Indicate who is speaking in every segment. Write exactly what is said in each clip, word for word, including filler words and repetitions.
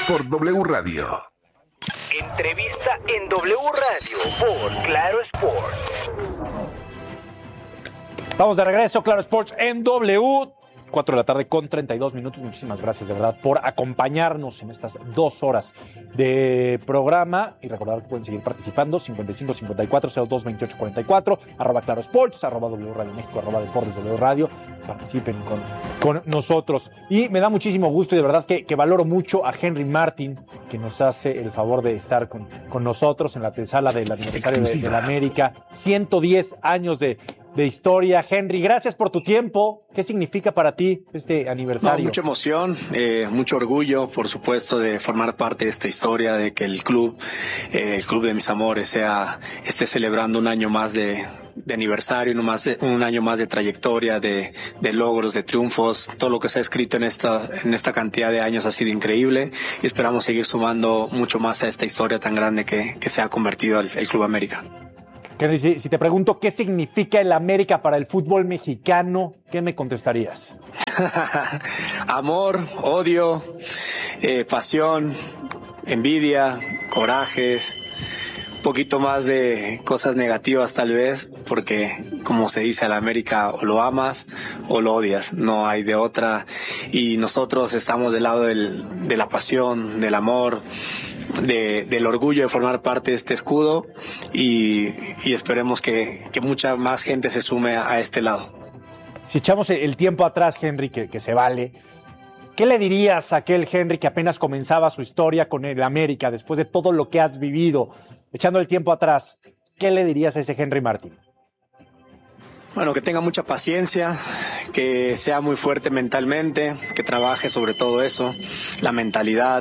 Speaker 1: por W Radio.
Speaker 2: Entrevista en W Radio por Claro Sports.
Speaker 3: Estamos de regreso, Claro Sports en W. cuatro de la tarde con treinta y dos minutos. Muchísimas gracias de verdad por acompañarnos en estas dos horas de programa. Y recordar que pueden seguir participando. cincuenta y cinco cincuenta y cuatro cero dos veintiocho cuarenta y cuatro. Arroba Claro Sports, arroba W Radio México, arroba Deportes W Radio. Participen con, con nosotros. Y me da muchísimo gusto y de verdad que, que valoro mucho a Henry Martin, que nos hace el favor de estar con, con nosotros en la antesala del aniversario de, de la América. ciento diez años de, de historia. Henry, gracias por tu tiempo. ¿Qué significa para ti este aniversario?
Speaker 4: No, mucha emoción, eh, mucho orgullo, por supuesto, de formar parte de esta historia, de que el club, eh, el club de mis amores, sea esté celebrando un año más de, de aniversario, un, más de, un año más de trayectoria, de, de logros, de triunfos. Todo lo que se ha escrito en esta, en esta cantidad de años ha sido increíble y esperamos seguir sumando mucho más a esta historia tan grande que, que se ha convertido el, el Club América.
Speaker 3: Henry, si, si te pregunto qué significa el América para el fútbol mexicano, ¿qué me contestarías?
Speaker 4: Amor, odio, eh, pasión, envidia, corajes, un poquito más de cosas negativas tal vez, porque como se dice, al América o lo amas o lo odias, no hay de otra, y nosotros estamos del lado del, de la pasión, del amor, De, del orgullo de formar parte de este escudo y, y esperemos que, que mucha más gente se sume a, a este lado.
Speaker 3: Si echamos el tiempo atrás, Henry, que, que se vale, ¿qué le dirías a aquel Henry que apenas comenzaba su historia con el América después de todo lo que has vivido? Echando el tiempo atrás, ¿qué le dirías a ese Henry Martin?
Speaker 4: Bueno, que tenga mucha paciencia, que sea muy fuerte mentalmente, que trabaje sobre todo eso, la mentalidad,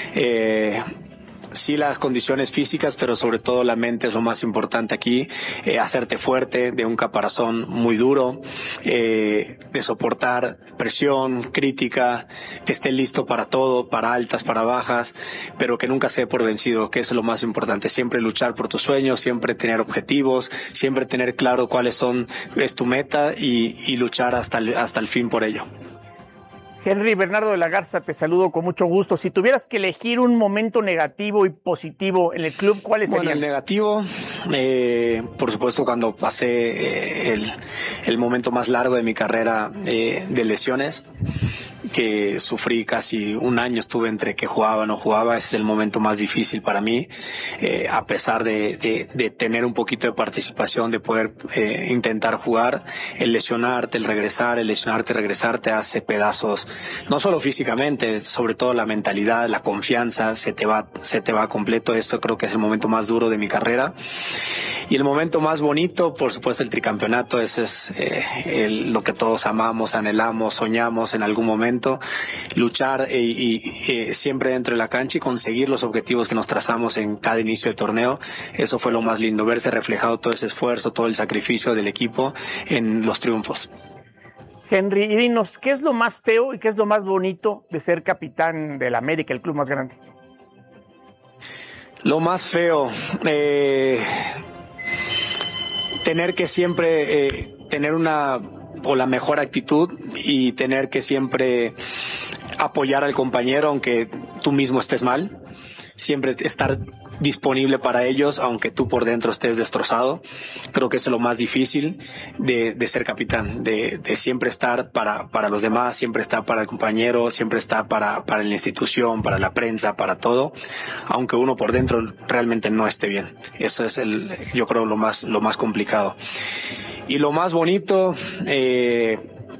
Speaker 4: eh, sí las condiciones físicas, pero sobre todo la mente es lo más importante aquí, eh, hacerte fuerte, de un caparazón muy duro, eh, de soportar presión, crítica, que esté listo para todo, para altas, para bajas, pero que nunca se dé por vencido, que eso es lo más importante, siempre luchar por tus sueños, siempre tener objetivos, siempre tener claro cuáles son, es tu meta y, y luchar hasta el, hasta el fin por ello.
Speaker 5: Henry, Bernardo de la Garza, te saludo con mucho gusto. Si tuvieras que elegir un momento negativo y positivo en el club, ¿cuáles serían?
Speaker 4: Bueno, el negativo, eh, por supuesto, cuando pasé eh, el, el momento más largo de mi carrera eh, de lesiones, que sufrí casi un año, estuve entre que jugaba o no jugaba, ese es el momento más difícil para mí, eh, a pesar de, de, de tener un poquito de participación, de poder eh, intentar jugar, el lesionarte, el regresar, el lesionarte, regresar, te hace pedazos, no solo físicamente, sobre todo la mentalidad, la confianza, se te va, se te va completo, eso creo que es el momento más duro de mi carrera. Y el momento más bonito, por supuesto, el tricampeonato, ese es eh, el, lo que todos amamos, anhelamos, soñamos en algún momento, luchar y, y eh, siempre dentro de la cancha y conseguir los objetivos que nos trazamos en cada inicio de torneo. Eso fue lo más lindo, verse reflejado todo ese esfuerzo, todo el sacrificio del equipo en los triunfos.
Speaker 5: Henry, y dinos, ¿qué es lo más feo y qué es lo más bonito de ser capitán del América, el club más grande?
Speaker 4: Lo más feo, eh, tener que siempre eh, tener una o la mejor actitud y tener que siempre apoyar al compañero aunque tú mismo estés mal, siempre estar disponible para ellos aunque tú por dentro estés destrozado. Creo que eso es lo más difícil de, de ser capitán, de, de siempre estar para, para los demás, siempre estar para el compañero, siempre estar para, para la institución, para la prensa, para todo, aunque uno por dentro realmente no esté bien. Eso es el, yo creo, lo más, lo más complicado. Y lo más bonito, eh,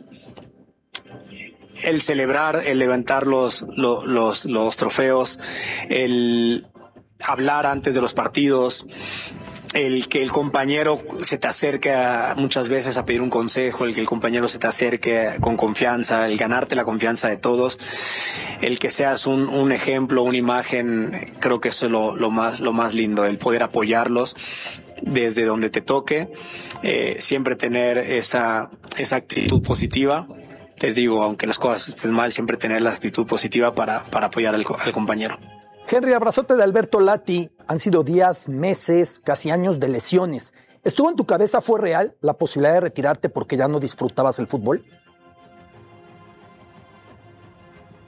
Speaker 4: el celebrar, el levantar los, los, los, los trofeos, el hablar antes de los partidos, el que el compañero se te acerque a, muchas veces a pedir un consejo, el que el compañero se te acerque con confianza, el ganarte la confianza de todos, el que seas un, un ejemplo, una imagen, creo que eso es lo, lo más, lo más lindo, el poder apoyarlos desde donde te toque, eh, siempre tener esa, esa actitud positiva. Te digo, aunque las cosas estén mal, siempre tener la actitud positiva para, para apoyar al, al compañero.
Speaker 6: Henry, abrazote de Alberto Lati. Han sido días, meses, casi años de lesiones. ¿Estuvo en tu cabeza, fue real, la posibilidad de retirarte porque ya no disfrutabas el fútbol?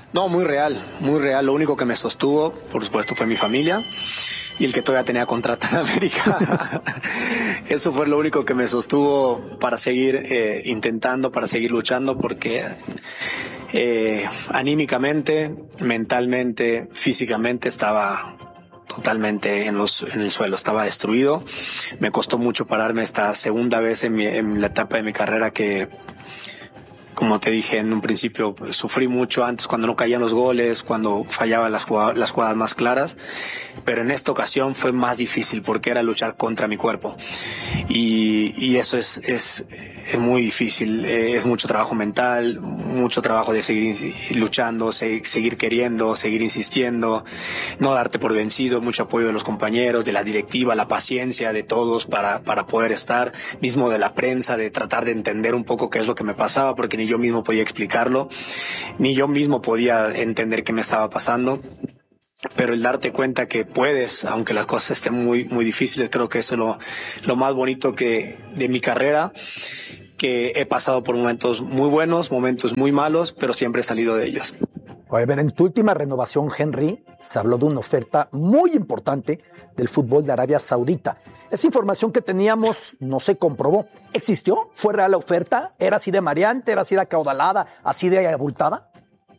Speaker 4: No, muy real, muy real. Lo único que me sostuvo, por supuesto, fue mi familia y el que todavía tenía contrato en América. Eso fue lo único que me sostuvo para seguir eh, intentando, para seguir luchando, porque eh, anímicamente, mentalmente, físicamente estaba totalmente en, los, en el suelo, estaba destruido. Me costó mucho pararme esta segunda vez en, mi, en la etapa de mi carrera que, como te dije en un principio, sufrí mucho antes cuando no caían los goles, cuando fallaban las jugadas, las jugadas más claras, pero en esta ocasión fue más difícil porque era luchar contra mi cuerpo y, y eso es, es, es muy difícil, eh, es mucho trabajo mental, mucho trabajo de seguir luchando, se, seguir queriendo, seguir insistiendo, no darte por vencido, mucho apoyo de los compañeros, de la directiva, la paciencia de todos para, para poder estar, mismo de la prensa, de tratar de entender un poco qué es lo que me pasaba, porque ni yo mismo podía explicarlo, ni yo mismo podía entender qué me estaba pasando. Pero el darte cuenta que puedes, aunque las cosas estén muy, muy difíciles, creo que eso es lo, lo más bonito que, de mi carrera, que he pasado por momentos muy buenos, momentos muy malos, pero siempre he salido de ellos.
Speaker 6: A ver, en tu última renovación, Henry, se habló de una oferta muy importante del fútbol de Arabia Saudita. Esa información que teníamos no se comprobó. ¿Existió? ¿Fue real la oferta? ¿Era así de mareante? ¿Era así de acaudalada? ¿Así de abultada?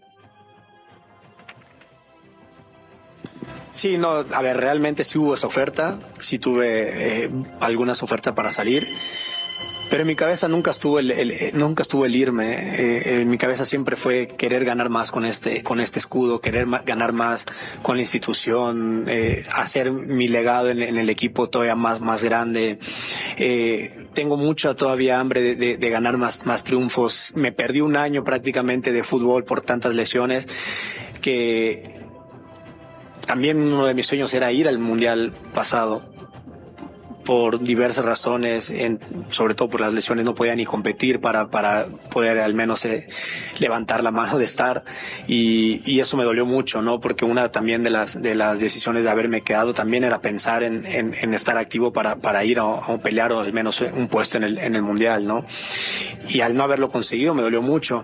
Speaker 4: Sí, no, a ver, realmente sí hubo esa oferta, sí tuve eh, algunas ofertas para salir, pero en mi cabeza nunca estuvo el, el nunca estuvo el irme. Eh, en mi cabeza siempre fue querer ganar más con este con este escudo, querer ma- ganar más con la institución, eh, hacer mi legado en, en el equipo todavía más más grande. Eh, tengo mucha todavía hambre de, de, de ganar más más triunfos. Me perdí un año prácticamente de fútbol por tantas lesiones que también uno de mis sueños era ir al Mundial pasado. Por diversas razones, en, sobre todo por las lesiones, no podía ni competir para, para poder al menos eh, levantar la mano de estar. Y, y eso me dolió mucho, ¿no? Porque una también de las, de las decisiones de haberme quedado también era pensar en, en, en estar activo para, para ir a, a pelear o al menos un puesto en el, en el Mundial, ¿no? Y al no haberlo conseguido me dolió mucho.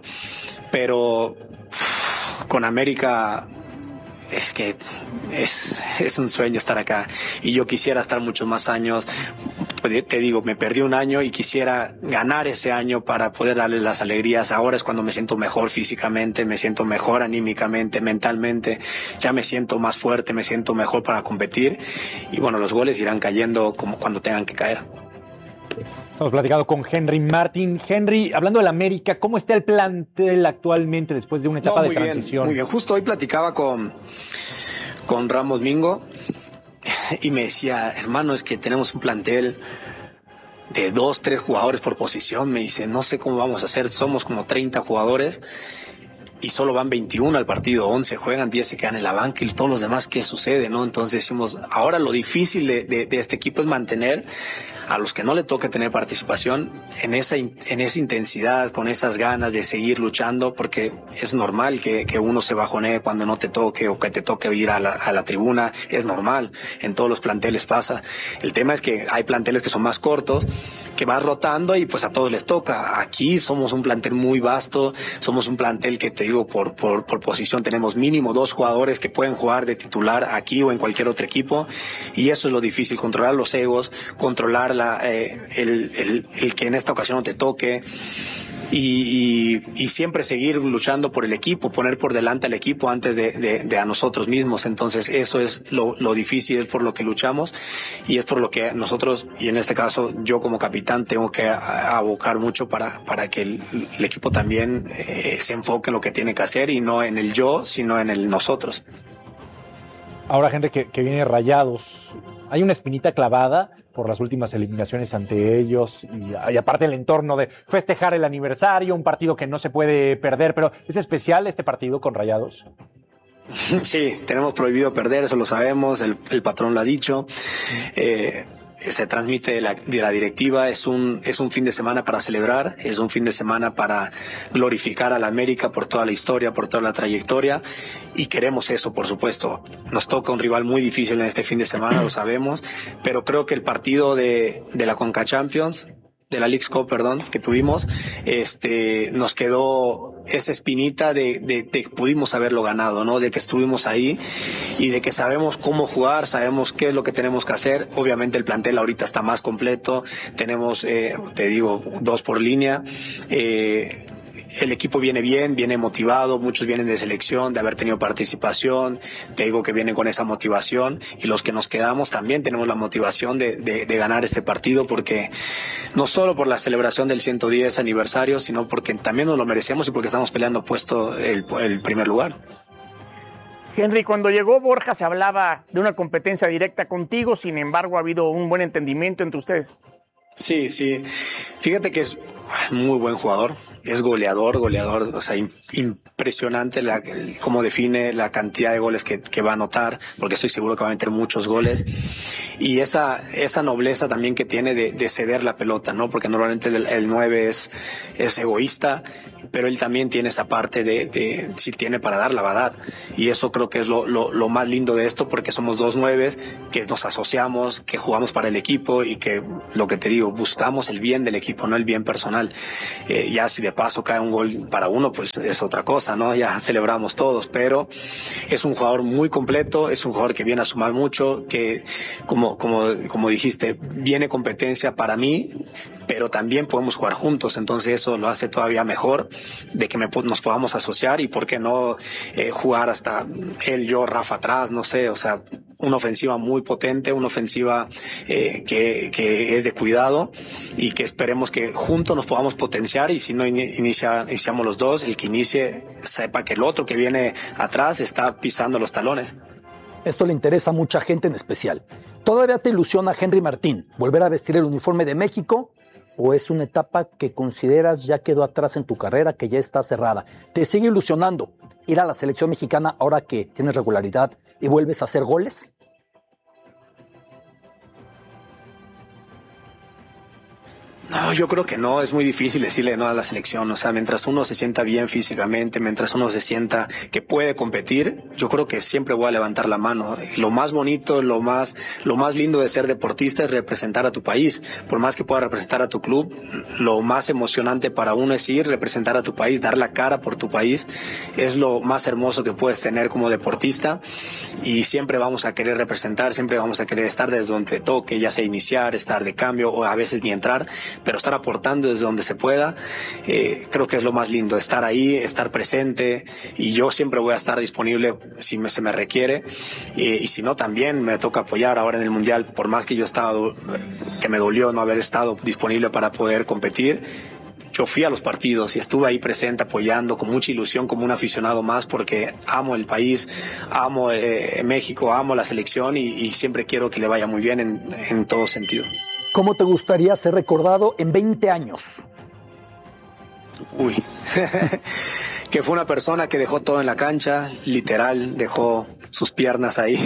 Speaker 4: Pero con América es que es, es un sueño estar acá y yo quisiera estar muchos más años. Te digo, me perdí un año y quisiera ganar ese año para poder darle las alegrías. Ahora es cuando me siento mejor físicamente, me siento mejor anímicamente, mentalmente, ya me siento más fuerte, me siento mejor para competir y bueno, los goles irán cayendo como cuando tengan que caer.
Speaker 3: Estamos platicando con Henry Martin. Henry, hablando del América, ¿cómo está el plantel actualmente después de una etapa
Speaker 4: no,
Speaker 3: de transición?
Speaker 4: Bien, muy bien, justo hoy platicaba con, con Ramos Mingo y me decía, hermano, es que tenemos un plantel de dos, tres jugadores por posición. Me dice, no sé cómo vamos a hacer, somos como treinta jugadores y solo van veintiuno al partido, once juegan, diez se quedan en la banca y todos los demás, ¿qué sucede? ¿No? Entonces decimos, ahora lo difícil de, de, de este equipo es mantener a los que no le toque tener participación en esa, en esa intensidad, con esas ganas de seguir luchando, porque es normal que, que uno se bajonee cuando no te toque o que te toque ir a la, a la tribuna, es normal, en todos los planteles pasa. El tema es que hay planteles que son más cortos, que vas rotando y pues a todos les toca. Aquí somos un plantel muy vasto, somos un plantel que te digo por, por, por posición tenemos mínimo dos jugadores que pueden jugar de titular aquí o en cualquier otro equipo y eso es lo difícil, controlar los egos, controlar la, eh, el, el, el que en esta ocasión no te toque. Y, y, y siempre seguir luchando por el equipo, poner por delante al equipo antes de, de, de a nosotros mismos. Entonces eso es lo, lo difícil, es por lo que luchamos y es por lo que nosotros, y en este caso yo como capitán tengo que abocar mucho para, para que el, el equipo también eh, se enfoque en lo que tiene que hacer y no en el yo, sino en el nosotros.
Speaker 3: Ahora, Henry, que, que viene Rayados, hay una espinita clavada por las últimas eliminaciones ante ellos y, y aparte el entorno de festejar el aniversario, un partido que no se puede perder, pero ¿es especial este partido con Rayados?
Speaker 4: Sí, tenemos prohibido perder, eso lo sabemos, el, el patrón lo ha dicho. Eh, se transmite de la, de la directiva, es un, es un fin de semana para celebrar, es un fin de semana para glorificar a la América por toda la historia, por toda la trayectoria y queremos eso, por supuesto. Nos toca un rival muy difícil en este fin de semana, lo sabemos, pero creo que el partido de, de la Conca Champions, de la Leagues Cup, perdón, que tuvimos, este, nos quedó esa espinita de, de, de que pudimos haberlo ganado, ¿no? De que estuvimos ahí y de que sabemos cómo jugar, sabemos qué es lo que tenemos que hacer. Obviamente el plantel ahorita está más completo, tenemos, eh, te digo, dos por línea. Eh, El equipo viene bien, viene motivado, muchos vienen de selección, de haber tenido participación, te digo que vienen con esa motivación, y los que nos quedamos también tenemos la motivación de, de, de ganar este partido, porque no solo por la celebración del ciento diez aniversario, sino porque también nos lo merecemos y porque estamos peleando puesto el, el primer lugar.
Speaker 5: Henry, cuando llegó Borja se hablaba de una competencia directa contigo, sin embargo ha habido un buen entendimiento entre ustedes.
Speaker 4: Sí, sí. Fíjate que es muy buen jugador, es goleador, goleador, o sea, impresionante la, cómo define la cantidad de goles que, que va a anotar, porque estoy seguro que va a meter muchos goles, y esa esa nobleza también que tiene de, de ceder la pelota, ¿no? Porque normalmente el, el nueve es, es egoísta, pero él también tiene esa parte de, de si tiene para dar, la va a dar, y eso creo que es lo, lo, lo más lindo de esto, porque somos dos nueves que nos asociamos, que jugamos para el equipo y que, lo que te digo, buscamos el bien del equipo, no el bien personal. Eh, ya si de paso cae un gol para uno, pues es otra cosa, ¿no? Ya celebramos todos, pero es un jugador muy completo, es un jugador que viene a sumar mucho, que como, como, como dijiste, viene competencia para mí, pero también podemos jugar juntos, entonces eso lo hace todavía mejor, de que me, nos podamos asociar, y por qué no eh, jugar hasta él, yo, Rafa atrás, no sé, o sea, una ofensiva muy potente, una ofensiva eh, que, que es de cuidado, y que esperemos que juntos nos podamos potenciar, y si no inicia, iniciamos los dos, el que inicie sepa que el otro que viene atrás está pisando los talones.
Speaker 6: Esto le interesa a mucha gente en especial. ¿Todavía te ilusiona, Henry Martín, volver a vestir el uniforme de México? ¿O es una etapa que consideras ya quedó atrás en tu carrera, que ya está cerrada? ¿Te sigue ilusionando ir a la selección mexicana ahora que tienes regularidad y vuelves a hacer goles?
Speaker 4: No, yo creo que no, es muy difícil decirle no a la selección, o sea, mientras uno se sienta bien físicamente, mientras uno se sienta que puede competir, yo creo que siempre voy a levantar la mano. Lo más bonito, lo más, lo más lindo de ser deportista es representar a tu país, por más que pueda representar a tu club, lo más emocionante para uno es ir, representar a tu país, dar la cara por tu país, es lo más hermoso que puedes tener como deportista, y siempre vamos a querer representar, siempre vamos a querer estar desde donde toque, ya sea iniciar, estar de cambio o a veces ni entrar, pero estar aportando desde donde se pueda, eh, creo que es lo más lindo, estar ahí, estar presente, y yo siempre voy a estar disponible si me, se me requiere, eh, y si no también me toca apoyar ahora en el Mundial, por más que yo he estado, que me dolió no haber estado disponible para poder competir, yo fui a los partidos y estuve ahí presente apoyando con mucha ilusión como un aficionado más, porque amo el país, amo eh, México, amo la selección, y, y siempre quiero que le vaya muy bien en, en todo sentido.
Speaker 6: ¿Cómo te gustaría ser recordado en veinte años?
Speaker 4: Uy, que fue una persona que dejó todo en la cancha, literal, dejó sus piernas ahí,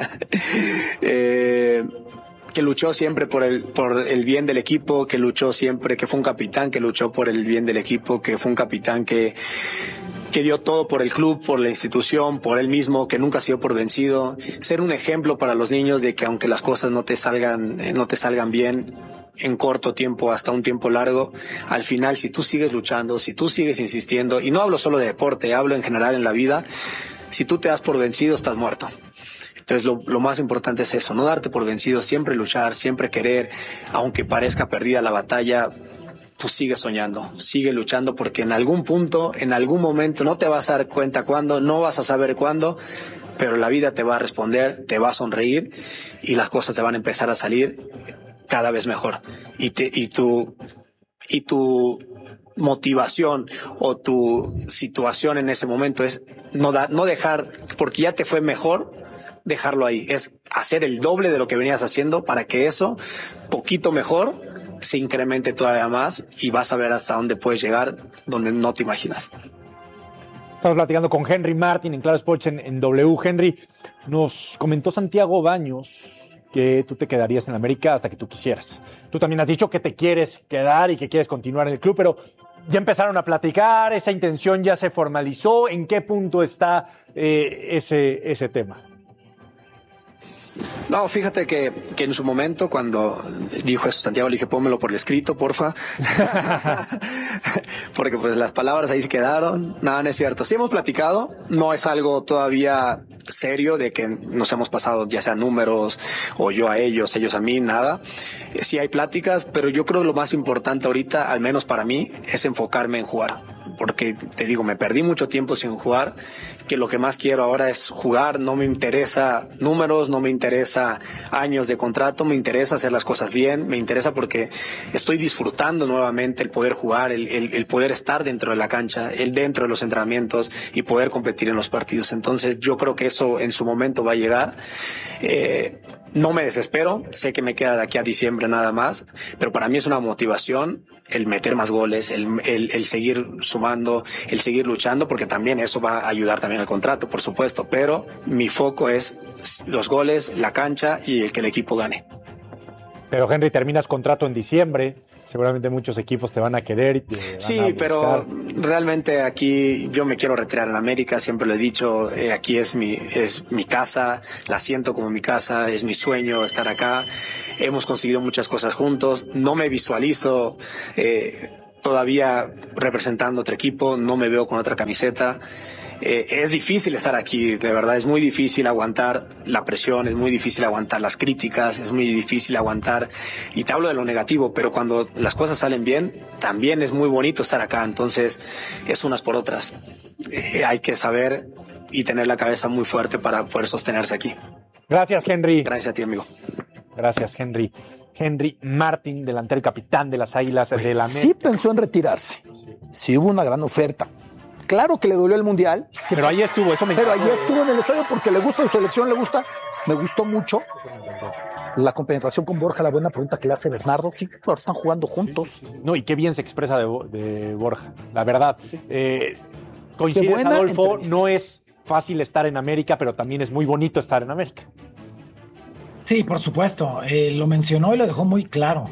Speaker 4: eh, que luchó siempre por el, por el bien del equipo, que luchó siempre, que fue un capitán que luchó por el bien del equipo, que fue un capitán que... que dio todo por el club, por la institución, por él mismo, que nunca se dio por vencido, ser un ejemplo para los niños de que aunque las cosas no te salgan, no te salgan bien en corto tiempo, hasta un tiempo largo, al final si tú sigues luchando, si tú sigues insistiendo, y no hablo solo de deporte, hablo en general en la vida, si tú te das por vencido, estás muerto. Entonces lo, lo más importante es eso, no darte por vencido, siempre luchar, siempre querer, aunque parezca perdida la batalla, tú sigues soñando, sigue luchando, porque en algún punto, en algún momento, no te vas a dar cuenta cuándo, no vas a saber cuándo, pero la vida te va a responder, te va a sonreír, y las cosas te van a empezar a salir cada vez mejor. Y, te, y, tu, y tu motivación o tu situación en ese momento es no, da, no dejar, porque ya te fue mejor, dejarlo ahí. Es hacer el doble de lo que venías haciendo para que eso, poquito mejor, se incremente todavía más, y vas a ver hasta dónde puedes llegar, donde no te imaginas.
Speaker 3: Estamos platicando con Henry Martín en Claro Sports en, en W. Henry, nos comentó Santiago Baños que tú te quedarías en América hasta que tú quisieras. Tú también has dicho que te quieres quedar y que quieres continuar en el club, pero ya empezaron a platicar, esa intención ya se formalizó. ¿En qué punto está eh, ese, ese tema?
Speaker 4: No, fíjate que, que en su momento cuando dijo eso Santiago le dije pónmelo por el escrito, porfa. Porque pues las palabras ahí se quedaron. Nada, no es cierto. Sí hemos platicado, no es algo todavía serio de que nos hemos pasado ya sea números o yo a ellos, ellos a mí, nada. Sí hay pláticas, pero yo creo que lo más importante ahorita, al menos para mí, es enfocarme en jugar. Porque te digo, me perdí mucho tiempo sin jugar, que lo que más quiero ahora es jugar, no me interesa números, no me interesa años de contrato, me interesa hacer las cosas bien, me interesa porque estoy disfrutando nuevamente el poder jugar, el, el, el poder estar dentro de la cancha, el dentro de los entrenamientos y poder competir en los partidos. Entonces yo creo que eso en su momento va a llegar. Eh, no me desespero, sé que me queda de aquí a diciembre nada más, pero para mí es una motivación el meter más goles, el, el, el seguir sumando, el seguir luchando, porque también eso va a ayudar también al contrato, por supuesto, pero mi foco es los goles, la cancha y el que el equipo gane.
Speaker 3: Pero Henry, terminas contrato en diciembre, seguramente muchos equipos te van a querer y te van
Speaker 4: sí,
Speaker 3: a buscar.
Speaker 4: Pero realmente aquí yo me quiero retirar en América, siempre lo he dicho, eh, aquí es mi, es mi casa, la siento como mi casa, es mi sueño estar acá, hemos conseguido muchas cosas juntos, no me visualizo eh, todavía representando otro equipo, no me veo con otra camiseta. Eh, es difícil estar aquí, de verdad, es muy difícil aguantar la presión, es muy difícil aguantar las críticas, es muy difícil aguantar, y te hablo de lo negativo, pero cuando las cosas salen bien, también es muy bonito estar acá, entonces es unas por otras. Eh, hay que saber y tener la cabeza muy fuerte para poder sostenerse aquí.
Speaker 3: Gracias, Henry.
Speaker 4: Gracias a ti, amigo.
Speaker 3: Gracias, Henry. Henry Martin, delantero y capitán de las Águilas de la América.
Speaker 6: Sí pensó en retirarse. Sí hubo una gran oferta. Claro que le dolió el Mundial.
Speaker 3: Pero ahí estuvo, eso me
Speaker 6: Pero
Speaker 3: encantó.
Speaker 6: ahí estuvo en el estadio porque le gusta, su selección le gusta. Me gustó mucho la compenetración con Borja, la buena pregunta que le hace Bernardo. Sí, ahora están jugando juntos.
Speaker 3: No, y qué bien se expresa de, de Borja, la verdad. Eh, coincides,
Speaker 6: buena
Speaker 3: Adolfo,
Speaker 6: entrevista.
Speaker 3: no es fácil estar en América, pero también es muy bonito estar en América.
Speaker 1: Sí, por supuesto. Eh, lo mencionó y lo dejó muy claro.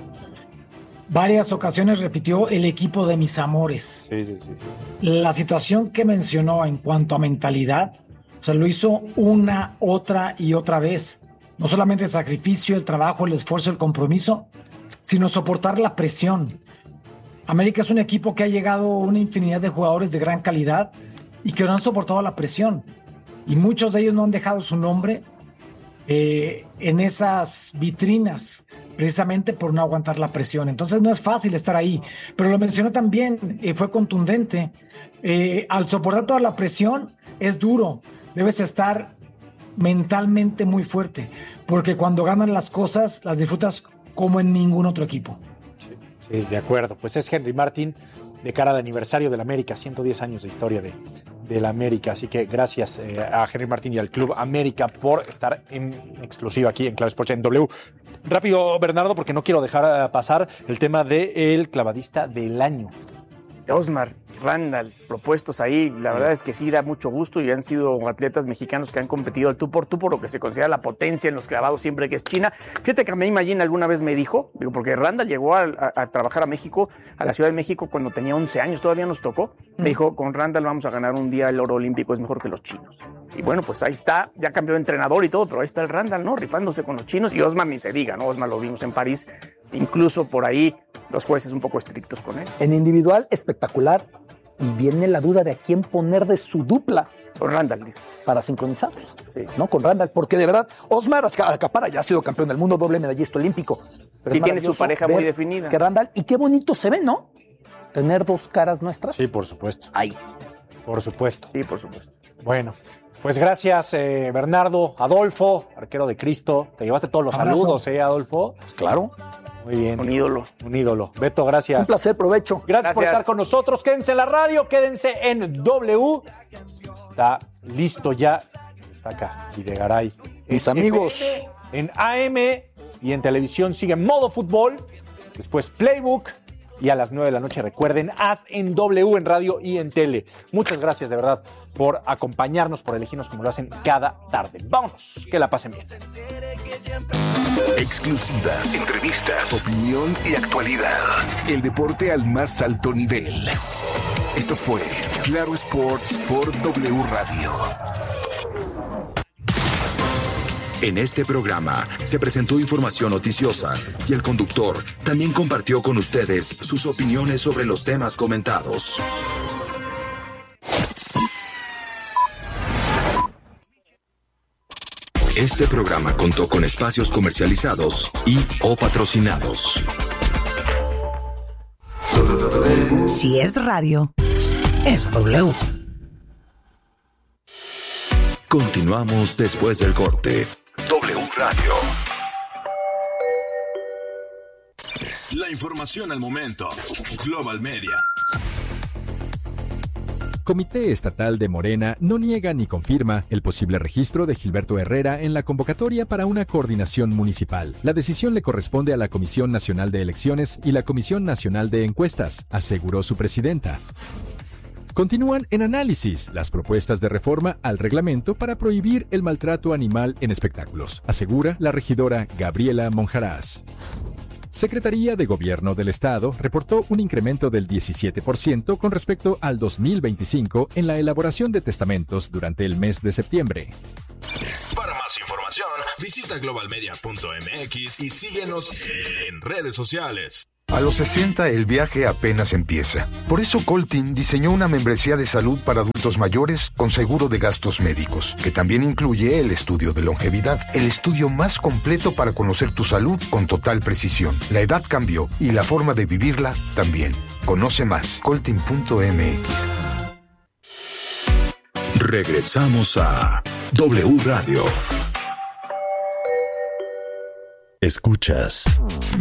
Speaker 1: Varias ocasiones repitió el equipo de mis amores.
Speaker 3: Sí, sí, sí.
Speaker 1: La situación que mencionó en cuanto a mentalidad, o sea, lo hizo una, otra y otra vez. No solamente el sacrificio, el trabajo, el esfuerzo, el compromiso, sino soportar la presión. América es un equipo que ha llegado a una infinidad de jugadores de gran calidad y que no han soportado la presión. Y muchos de ellos no han dejado su nombre eh, en esas vitrinas, precisamente por no aguantar la presión. Entonces no es fácil estar ahí, pero lo mencionó también, eh, fue contundente. Eh, al soportar toda la presión es duro, debes estar mentalmente muy fuerte, porque cuando ganan las cosas las disfrutas como en ningún otro equipo.
Speaker 3: Sí, sí, de acuerdo. Pues es Henry Martin de cara al aniversario de la América, ciento diez años de historia de, de la América. Así que gracias eh, a Henry Martin y al Club América por estar en exclusiva aquí en Claro Sports en W. Rápido, Bernardo, porque no quiero dejar pasar el tema del clavadista del año.
Speaker 5: Osmar, Randall, propuestos ahí, la verdad es que sí da mucho gusto y han sido atletas mexicanos que han competido al tú por tú por lo que se considera la potencia en los clavados siempre que es China. Fíjate que a mí Imagine alguna vez me dijo, digo, porque Randall llegó a, a, a trabajar a México, a la Ciudad de México cuando tenía once años, todavía nos tocó, mm. me dijo, con Randall vamos a ganar un día el oro olímpico, es mejor que los chinos. Y bueno, pues ahí está, ya cambió de entrenador y todo, pero ahí está el Randall, ¿no? Rifándose con los chinos, y Osmar ni se diga, ¿no? Osmar lo vimos en París, incluso por ahí los jueces un poco estrictos con él.
Speaker 6: En individual, espectacular. Y viene la duda de a quién poner de su dupla.
Speaker 5: Con Randall, dices.
Speaker 6: Para sincronizarlos.
Speaker 5: Sí.
Speaker 6: ¿No? Con Randall. Porque de verdad, Osmar Acapara ya ha sido campeón del mundo, doble medallista olímpico. Pero
Speaker 5: y tiene su pareja muy definida.
Speaker 6: Que Randall, y qué bonito se ve, ¿no? Tener dos caras nuestras.
Speaker 3: Sí, por supuesto.
Speaker 6: Ahí.
Speaker 3: Por supuesto.
Speaker 5: Sí, por supuesto.
Speaker 3: Bueno, pues gracias, eh, Bernardo, Adolfo, arquero de Cristo. Te llevaste todos los
Speaker 1: Abrazo.
Speaker 3: saludos, ¿eh, Adolfo?
Speaker 6: Claro.
Speaker 3: Muy bien.
Speaker 5: Un ídolo.
Speaker 3: Un ídolo. Beto, gracias.
Speaker 6: Un placer, provecho.
Speaker 3: Gracias,
Speaker 5: Gracias
Speaker 3: por estar con nosotros. Quédense en la radio, quédense en W. Está listo ya. Está acá, Videgaray.
Speaker 6: Mis
Speaker 3: En
Speaker 6: amigos.
Speaker 3: F M, en A M y en televisión sigue Modo Fútbol. Después Playbook. Y a las nueve de la noche, recuerden, haz en W, en radio y en tele. Muchas gracias, de verdad, por acompañarnos, por elegirnos como lo hacen cada tarde. Vámonos, que la pasen bien.
Speaker 2: Exclusivas, entrevistas, opinión y actualidad. El deporte al más alto nivel. Esto fue Claro Sports por W Radio.
Speaker 7: En este programa se presentó información noticiosa y el conductor también compartió con ustedes sus opiniones sobre los temas comentados. Este programa contó con espacios comercializados y o patrocinados.
Speaker 8: Si es radio, es W.
Speaker 7: Continuamos después del corte. W Radio.
Speaker 2: La información al momento. Global Media.
Speaker 9: Comité Estatal de Morena no niega ni confirma el posible registro de Gilberto Herrera en la convocatoria para una coordinación municipal. La decisión le corresponde a la Comisión Nacional de Elecciones y la Comisión Nacional de Encuestas, aseguró su presidenta. Continúan en análisis las propuestas de reforma al reglamento para prohibir el maltrato animal en espectáculos, asegura la regidora Gabriela Monjarás. Secretaría de Gobierno del Estado reportó un incremento del diecisiete por ciento con respecto al dos mil veinticinco en la elaboración de testamentos durante el mes de septiembre.
Speaker 2: Para más información, visita global media punto m x y síguenos en redes sociales.
Speaker 10: A los sesenta el viaje apenas empieza. Por eso Coltin diseñó una membresía de salud para adultos mayores con seguro de gastos médicos, que también incluye el estudio de longevidad, el estudio más completo para conocer tu salud con total precisión. La edad cambió y la forma de vivirla también. Conoce más, coltin punto m x.
Speaker 7: Regresamos a W Radio. Escuchas